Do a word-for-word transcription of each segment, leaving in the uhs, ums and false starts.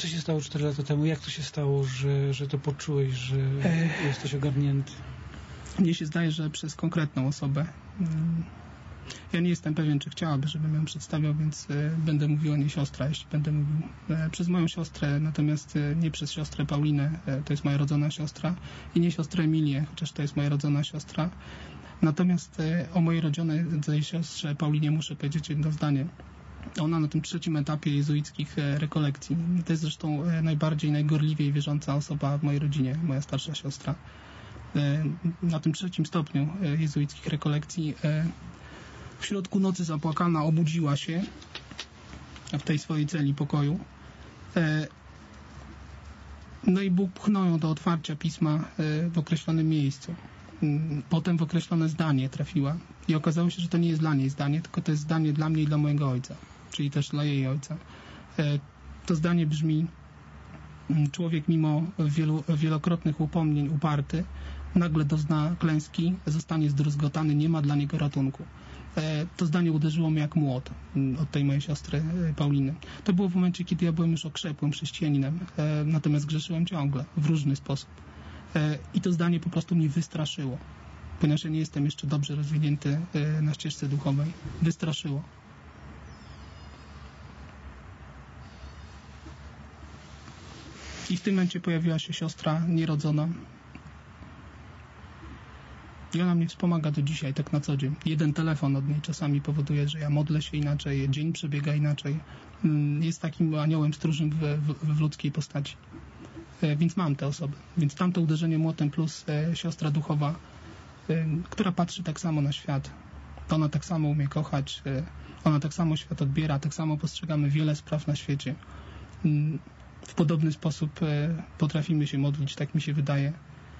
Co się stało cztery lata temu? Jak to się stało, że, że to poczułeś, że Ech. jesteś ogarnięty? Mnie się zdaje, że przez konkretną osobę. Ja nie jestem pewien, czy chciałaby, żebym ją przedstawiał, więc będę mówił o niej siostra, jeśli będę mówił przez moją siostrę, natomiast nie przez siostrę Paulinę, to jest moja rodzona siostra, i nie siostrę Emilię, chociaż to jest moja rodzona siostra. Natomiast o mojej rodzonej siostrze Paulinie muszę powiedzieć jedno zdanie. Ona na tym trzecim etapie jezuickich rekolekcji, to jest zresztą najbardziej, najgorliwiej wierząca osoba w mojej rodzinie, moja starsza siostra. Na tym trzecim stopniu jezuickich rekolekcji w środku nocy zapłakana obudziła się w tej swojej celi pokoju. No i Bóg pchnął ją do otwarcia pisma w określonym miejscu. Potem w określone zdanie trafiła i okazało się, że to nie jest dla niej zdanie, tylko to jest zdanie dla mnie i dla mojego ojca, czyli też dla jej ojca. To zdanie brzmi: człowiek mimo wielu, wielokrotnych upomnień uparty nagle dozna klęski, zostanie zdruzgotany, nie ma dla niego ratunku. To zdanie uderzyło mnie jak młot od tej mojej siostry Pauliny. To było w momencie, kiedy ja byłem już okrzepłym chrześcijaninem, natomiast grzeszyłem ciągle, w różny sposób. I to zdanie po prostu mnie wystraszyło, ponieważ ja nie jestem jeszcze dobrze rozwinięty na ścieżce duchowej. Wystraszyło. I w tym momencie pojawiła się siostra nierodzona. I ona mnie wspomaga do dzisiaj, tak na co dzień. Jeden telefon od niej czasami powoduje, że ja modlę się inaczej, dzień przebiega inaczej. Jest takim aniołem stróżem w, w, w ludzkiej postaci. Więc mam te osoby. Więc tamto uderzenie młotem plus e, siostra duchowa, e, która patrzy tak samo na świat. Ona tak samo umie kochać, e, ona tak samo świat odbiera, tak samo postrzegamy wiele spraw na świecie. E, w podobny sposób e, potrafimy się modlić, tak mi się wydaje.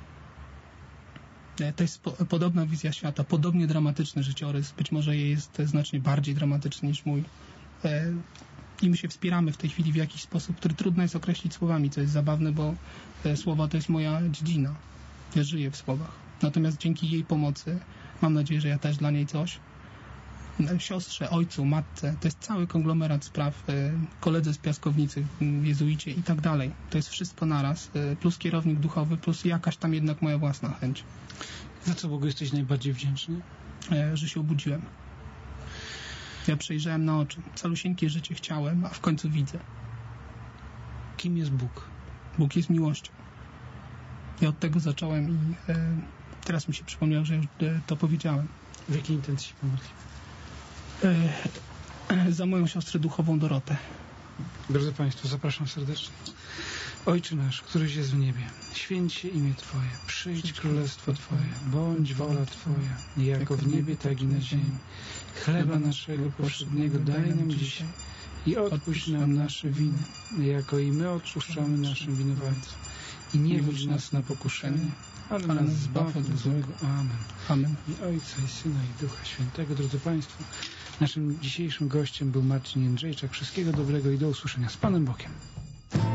E, to jest po, podobna wizja świata, podobnie dramatyczny życiorys. Być może jej jest znacznie bardziej dramatyczny niż mój. E, I my się wspieramy w tej chwili w jakiś sposób, który trudno jest określić słowami, co jest zabawne, bo e, słowa to jest moja dziedzina. Ja żyję w słowach. Natomiast dzięki jej pomocy, mam nadzieję, że ja też dla niej coś, siostrze, ojcu, matce, to jest cały konglomerat spraw, e, koledze z piaskownicy, jezuicie i tak dalej. To jest wszystko naraz, e, plus kierownik duchowy, plus jakaś tam jednak moja własna chęć. Za co Bogu jesteś najbardziej wdzięczny? E, że się obudziłem. Ja przejrzałem na oczy. Calusieńkie życie chciałem, a w końcu widzę. Kim jest Bóg? Bóg jest miłością. Ja od tego zacząłem i e, teraz mi się przypomniało, że już e, to powiedziałem. W jakiej intencji się pomodlił? E, za moją siostrę duchową Dorotę. Drodzy Państwo, zapraszam serdecznie. Ojcze nasz, któryś jest w niebie, święć się imię Twoje, przyjdź królestwo Twoje, bądź wola Twoja, jako w niebie, tak i na ziemi. Chleba naszego powszedniego daj nam dzisiaj i odpuść nam nasze winy, jako i my odpuszczamy naszym winowajcom. I nie wódź nas na pokuszenie, ale nas zbaw od złego. Amen. Amen. I Ojca, i Syna, i Ducha Świętego. Drodzy Państwo, naszym dzisiejszym gościem był Marcin Jędrzejczak. Wszystkiego dobrego i do usłyszenia. Z Panem Bogiem.